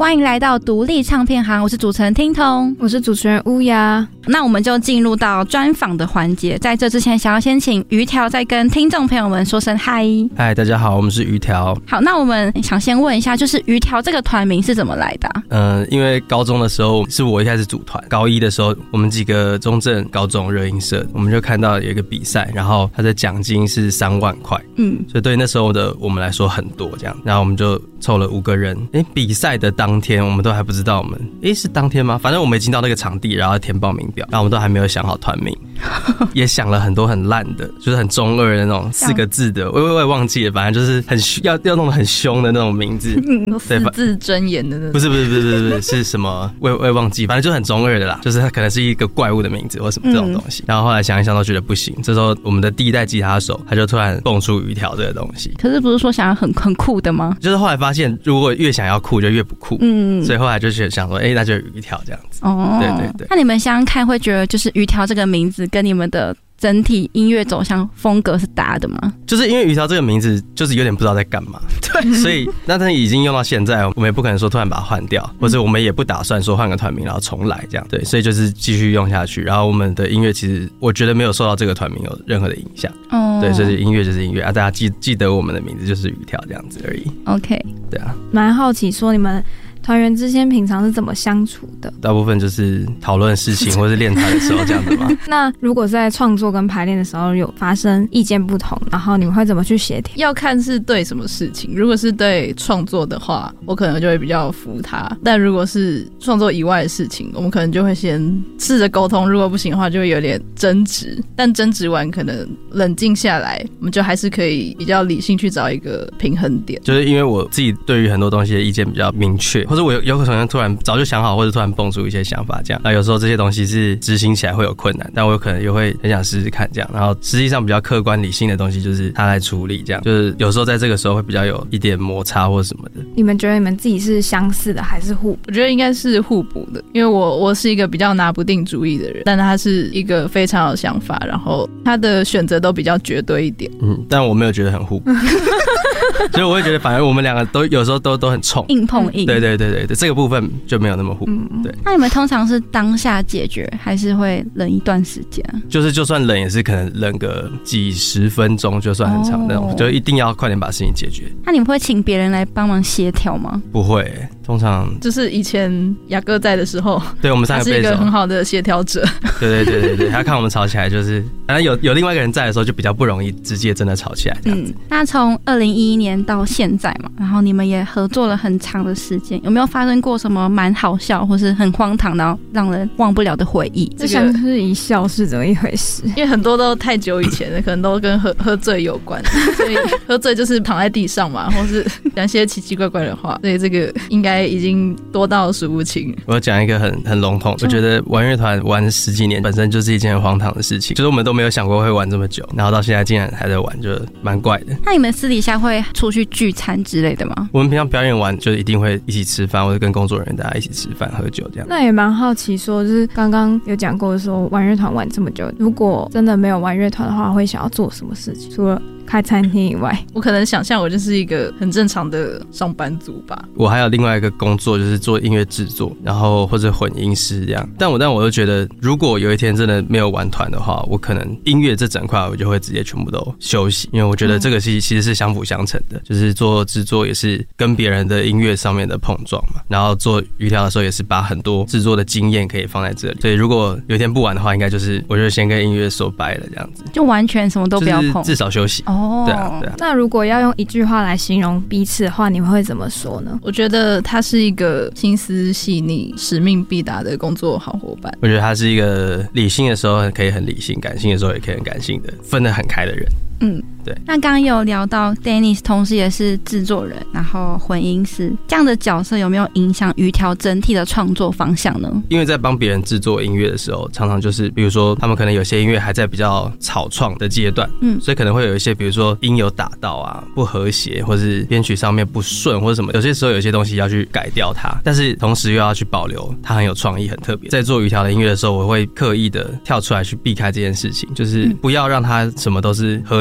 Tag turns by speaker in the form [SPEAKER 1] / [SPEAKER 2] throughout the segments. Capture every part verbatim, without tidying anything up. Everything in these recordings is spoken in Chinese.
[SPEAKER 1] 欢迎来到独立唱片行，我是主持人听彤，
[SPEAKER 2] 我是主持人乌鸦。
[SPEAKER 1] 那我们就进入到专访的环节，在这之前想要先请鱼条再跟听众朋友们说声嗨。
[SPEAKER 3] 嗨，大家好，我们是鱼条。
[SPEAKER 1] 好，那我们想先问一下，就是鱼条这个团名是怎么来的啊？
[SPEAKER 3] 嗯，因为高中的时候是我一开始组团，高一的时候我们几个中正高中热音社，我们就看到有一个比赛，然后他的奖金是三万块，嗯，所以对那时候的我们来说很多这样，然后我们就凑了五个人。哎，比赛的当天我们都还不知道我们，哎，是当天吗？反正我们已经到那个场地，然后填报名表，然后我们都还没有想好团名，也想了很多很烂的，就是很中二的那种四个字的，我我也忘记了，反正就是很要要弄得很凶的那种名字，
[SPEAKER 1] 嗯，四字真言的那种。
[SPEAKER 3] 不是不是不是不是不是是什么？我也我也忘记，反正就很中二的啦，就是它可能是一个怪物的名字或什么这种东西。嗯、然后后来想一想都觉得不行，这时候我们的第一代吉他手他就突然蹦出鱼条这个东西。
[SPEAKER 1] 可是不是说想要很很酷的吗？
[SPEAKER 3] 就是后来发现，如果越想要酷就越不酷，嗯，所以后来就想说，哎、欸，那就鱼条这样子。哦，对对对。
[SPEAKER 1] 那你们想想看，会觉得就是鱼条这个名字跟你们的整体音乐走向风格是搭的吗？
[SPEAKER 3] 就是因为鱼条这个名字就是有点不知道在干嘛，对，所以那它已经用到现在，我们也不可能说突然把它换掉，或者我们也不打算说换个团名然后重来这样，对，所以就是继续用下去。然后我们的音乐其实我觉得没有受到这个团名有任何的影响，哦，对，所以音乐就是音乐啊，大家记记得我们的名字就是鱼条这样子而已。
[SPEAKER 1] OK，
[SPEAKER 3] 对啊，
[SPEAKER 2] 蛮好奇说你们团员之间平常是怎么相处的？
[SPEAKER 3] 大部分就是讨论事情或是练团的时候这样子嘛。
[SPEAKER 2] 那如果在创作跟排练的时候有发生意见不同，然后你们会怎么去协调？
[SPEAKER 4] 要看是对什么事情。如果是对创作的话，我可能就会比较服他；但如果是创作以外的事情，我们可能就会先试着沟通。如果不行的话，就会有点争执。但争执完，可能冷静下来，我们就还是可以比较理性去找一个平衡点。
[SPEAKER 3] 就是因为我自己对于很多东西的意见比较明确。或者我有有可能突然早就想好，或者突然蹦出一些想法这样。那有时候这些东西是执行起来会有困难，但我有可能也会很想试试看这样。然后实际上比较客观理性的东西就是他来处理这样。就是有时候在这个时候会比较有一点摩擦或什么的。
[SPEAKER 2] 你们觉得你们自己是相似的还是互补？
[SPEAKER 4] 我觉得应该是互补的，因为我我是一个比较拿不定主意的人，但他是一个非常有想法，然后他的选择都比较绝对一点。
[SPEAKER 3] 嗯，但我没有觉得很互补。所以我会觉得反而我们两个都有时候都都很冲，
[SPEAKER 1] 硬碰硬。
[SPEAKER 3] 对对对对对，这个部分就没有那么互补。嗯、对。
[SPEAKER 1] 那你们通常是当下解决，还是会冷一段时间？
[SPEAKER 3] 就是就算冷也是可能冷个几十分钟，就算很长那种，哦、就一定要快点把事情解决。
[SPEAKER 1] 那你们会请别人来帮忙协调吗？
[SPEAKER 3] 不会、欸，通常
[SPEAKER 4] 就是以前雅哥在的时候，
[SPEAKER 3] 对我们三个贝手
[SPEAKER 4] 他是一个很好的协调者。
[SPEAKER 3] 对对对对对，他看我们吵起来，就是反正有有另外一个人在的时候，就比较不容易直接真的吵起来这样子。嗯、
[SPEAKER 1] 那从二零一一年到现在嘛，然后你们也合作了很长的时间，有没有发生过什么蛮好笑或是很荒唐然后让人忘不了的回忆？
[SPEAKER 2] 这像是一笑是怎么一回事？
[SPEAKER 4] 因为很多都太久以前了，可能都跟喝喝醉有关，所以喝醉就是躺在地上嘛，或是讲些奇奇怪怪的话，所以这个应该已经多到数不清。
[SPEAKER 3] 我讲一个很很笼统，我觉得玩乐团玩十几年本身就是一件很荒唐的事情，就是我们都没有想过会玩这么久，然后到现在竟然还在玩，就蛮怪的。
[SPEAKER 1] 那你们私底下会出去聚餐之类的吗？
[SPEAKER 3] 我们平常表演完就一定会一起吃饭，或者跟工作人员大家一起吃饭喝酒这样。
[SPEAKER 2] 那也蛮好奇说，就是刚刚有讲过说玩乐团玩这么久，如果真的没有玩乐团的话，会想要做什么事情？除了开餐厅以外，
[SPEAKER 4] 我可能想象我就是一个很正常的上班族吧。
[SPEAKER 3] 我还有另外一个工作，就是做音乐制作，然后或者混音师这样。但我但我又觉得，如果有一天真的没有玩团的话，我可能音乐这整块我就会直接全部都休息，因为我觉得这个是其实是相辅相成的，就是做制作也是跟别人的音乐上面的碰撞嘛，然后做鱼条的时候也是把很多制作的经验可以放在这里。所以如果有一天不玩的话，应该就是我就先跟音乐说拜了这样子，
[SPEAKER 1] 就完全什么都不要碰，
[SPEAKER 3] 就是至少休息。哦，对啊，对啊。
[SPEAKER 2] 那如果要用一句话来形容彼此的话，你们会怎么说呢？
[SPEAKER 4] 我觉得他是一个心思细腻、使命必达的工作好伙伴。
[SPEAKER 3] 我觉得他是一个理性的时候可以很理性，感性的时候也可以很感性的，分得很开的人。嗯，对。
[SPEAKER 1] 那刚刚有聊到 Dennis 同时也是制作人，然后混音师，这样的角色有没有影响鱼条整体的创作方向呢？
[SPEAKER 3] 因为在帮别人制作音乐的时候，常常就是比如说他们可能有些音乐还在比较草创的阶段，嗯，所以可能会有一些比如说音有打到啊，不和谐，或是编曲上面不顺或者什么，有些时候有些东西要去改掉它，但是同时又要去保留它很有创意很特别。在做鱼条的音乐的时候，我会刻意的跳出来去避开这件事情，就是不要让它什么都是合理的状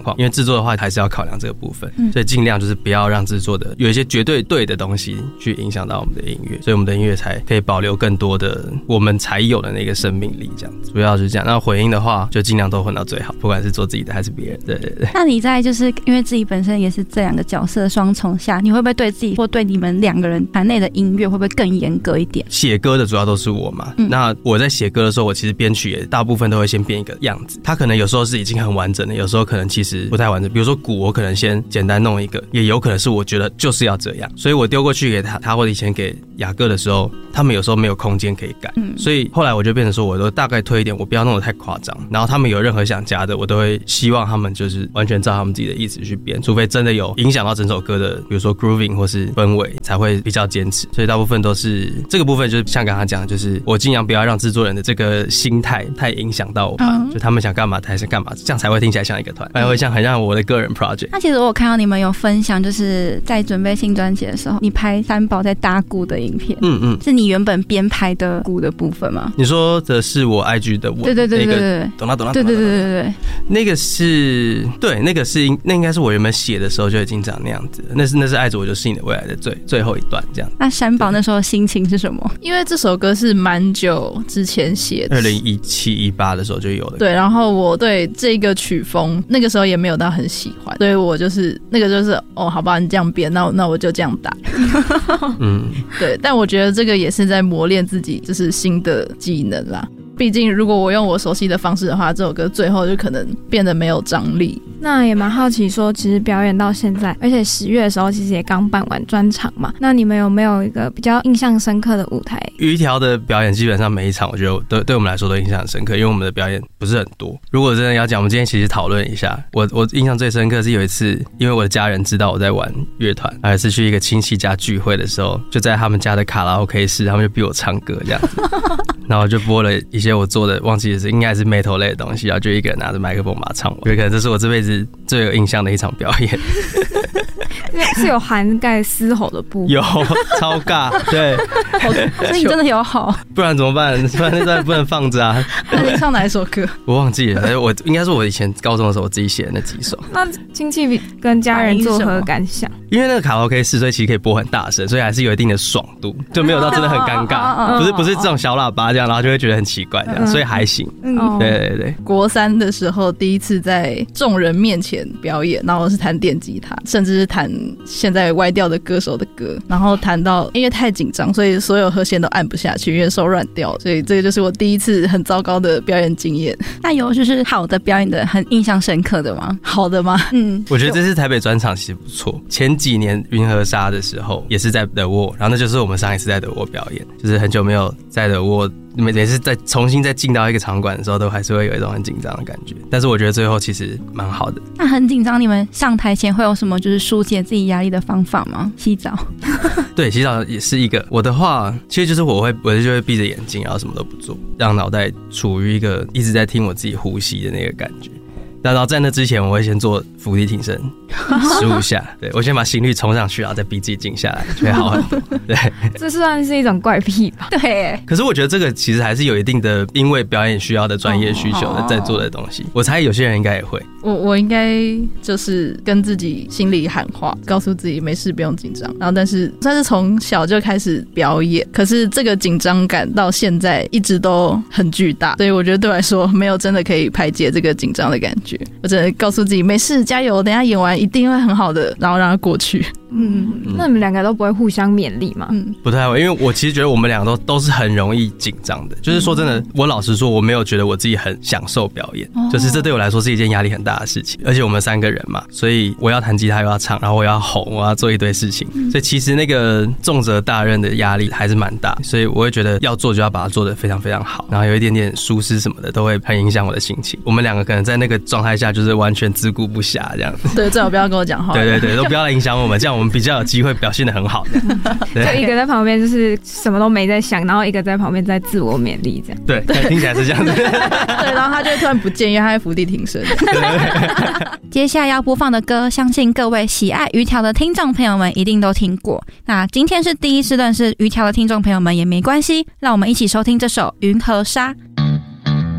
[SPEAKER 3] 况，因为制作的话还是要考量这个部分，嗯、所以尽量就是不要让制作的有一些绝对对的东西去影响到我们的音乐，所以我们的音乐才可以保留更多的我们才有的那个生命力，这样主要是这样。那混音的话，就尽量都混到最好，不管是做自己的还是别人。对对对。
[SPEAKER 1] 那你在就是因为自己本身也是这两个角色的双重下，你会不会对自己或对你们两个人团内的音乐会不会更严格一点？
[SPEAKER 3] 写歌的主要都是我嘛，嗯、那我在写歌的时候，我其实编曲也大部分都会先编一个样子，它可能有时候是已经很完整的，有时候可能其实不太完整。比如说鼓，我可能先简单弄一个，也有可能是我觉得就是要这样，所以我丢过去给他，他或者以前给雅各的时候，他们有时候没有空间可以改，嗯、所以后来我就变成说，我都大概推一点，我不要弄得太夸张。然后他们有任何想加的，我都会希望他们就是完全照他们自己的意思去编，除非真的有影响到整首歌的，比如说 grooving 或是氛围，才会比较坚持。所以大部分都是这个部分，就是像刚刚讲的，就是我尽量不要让制作人的这个心态太影响到我们，嗯、就他们想干嘛还是干嘛，这样才会听起来像一个团，才会像很像我的个人 project。
[SPEAKER 1] 那其实我看到你们有分享，就是在准备新专辑的时候，你拍三宝在打鼓的影片，嗯嗯，是你原本编拍的鼓的部分吗？
[SPEAKER 3] 你说的是我 I G 的我，
[SPEAKER 1] 对对对对对，
[SPEAKER 3] 懂了懂了，
[SPEAKER 1] 对对对对对，
[SPEAKER 3] 那个是对，那个是那应该是我原本写的时候就已经长那样子了，那是那是爱着我就是你的未来的最最后一段这样。
[SPEAKER 1] 那三宝那时候心情是什么？
[SPEAKER 4] 因为这首歌是蛮久之前写的，
[SPEAKER 3] 二零一七一八的时候就有了。
[SPEAKER 4] 对，然后我对这个曲风那个时候也没有到很喜欢，所以我就是那个就是哦，好吧，你这样编，那那我就这样打。嗯，对，但我觉得这个也是在磨练自己，就是新的技能啦。毕竟如果我用我熟悉的方式的话，这首歌最后就可能变得没有张力。
[SPEAKER 2] 那也蛮好奇说，其实表演到现在，而且十月的时候其实也刚办完专场嘛，那你们有没有一个比较印象深刻的舞台？
[SPEAKER 3] 鱼条的表演基本上每一场我觉得对对我们来说都印象很深刻，因为我们的表演不是很多。如果真的要讲，我们今天其实讨论一下，我我印象最深刻是有一次，因为我的家人知道我在玩乐团，还是去一个亲戚家聚会的时候，就在他们家的卡拉 OK 室，他们就逼我唱歌这样子，然后就播了一些我做的忘记是应该是 metal 类的东西，然后就一个人拿着麦克风把它唱完，有可能这是我这辈子最有印象的一场表演。
[SPEAKER 2] 是有涵盖嘶吼的部分，
[SPEAKER 3] 有超尬，对，
[SPEAKER 1] 所以你真的有吼，
[SPEAKER 3] 不然怎么办？不然那段不能放着啊。
[SPEAKER 4] 那你唱哪一首歌？
[SPEAKER 3] 我忘记了，我应该是我以前高中的时候我自己写的那几首。
[SPEAKER 2] 那亲戚跟家人作何感想？
[SPEAKER 3] 因为那个卡拉 OK 室，所以其实可以播很大声，所以还是有一定的爽度，就没有到真的很尴尬，不是不是这种小喇叭这样，然后就会觉得很奇怪这样，所以还行。嗯，对对对。
[SPEAKER 4] 国三的时候第一次在众人面前表演，然后我是弹电吉他，甚至是弹现在歪掉的歌手的歌，然后弹到因为太紧张，所以所有和弦都按不下去，因为手软掉，所以这个就是我第一次很糟糕的表演经验。
[SPEAKER 1] 那有就是好的表演的很印象深刻的吗？
[SPEAKER 4] 好的吗？
[SPEAKER 3] 嗯，我觉得这次台北专场其实不错。前几年云和沙的时候也是在德沃，然后那就是我们上一次在德沃表演，就是很久没有在德沃。每每次再重新再进到一个场馆的时候，都还是会有一种很紧张的感觉。但是我觉得最后其实蛮好的。
[SPEAKER 1] 那很紧张，你们上台前会有什么就是疏解自己压力的方法吗？洗澡？
[SPEAKER 3] 对，洗澡也是一个。我的话，其实就是我会，我就会闭着眼睛，然后什么都不做，让脑袋处于一个一直在听我自己呼吸的那个感觉。然后在那之前，我会先做伏地挺身十五下，对，我先把心率冲上去，然后再逼自己静下来，就会好很多。对，
[SPEAKER 2] 这算是一种怪癖吧？
[SPEAKER 1] 对。
[SPEAKER 3] 可是我觉得这个其实还是有一定的，因为表演需要的专业需求的在做的东西。我猜有些人应该也会。
[SPEAKER 4] 我我应该就是跟自己心里喊话，告诉自己没事，不用紧张。然后，但是但是从小就开始表演，可是这个紧张感到现在一直都很巨大，所以我觉得对我来说没有真的可以排解这个紧张的感觉。我只能告诉自己没事，加油，等一下演完一定会很好的，然后让它过去。
[SPEAKER 2] 嗯，那你们两个都不会互相勉励吗？
[SPEAKER 3] 嗯，不太会，因为我其实觉得我们两个都都是很容易紧张的。就是说真的，我老实说，我没有觉得我自己很享受表演，哦、就是这对我来说是一件压力很大的事情。而且我们三个人嘛，所以我要弹吉他又要唱，然后我要吼，我要做一堆事情，嗯、所以其实那个重责大任的压力还是蛮大。所以我会觉得要做就要把它做得非常非常好，然后有一点点疏失什么的，都会很影响我的心情。我们两个可能在那个状态下就是完全自顾不暇这样子。
[SPEAKER 4] 对，最好不要跟我讲话。
[SPEAKER 3] 对对对，都不要来影响我们，这样我们比较有机会表现得很好。
[SPEAKER 2] 就一个在旁边就是什么都没在想，然后一个在旁边在自我勉励这样。
[SPEAKER 3] 对，对，听起来是这样子。
[SPEAKER 4] 对，然后他就会突然不见，因为他在伏地挺身。
[SPEAKER 1] 接下来要播放的歌，相信各位喜爱鱼条的听众朋友们一定都听过。那今天是第一次认识鱼条的听众朋友们也没关系，让我们一起收听这首《云和沙》。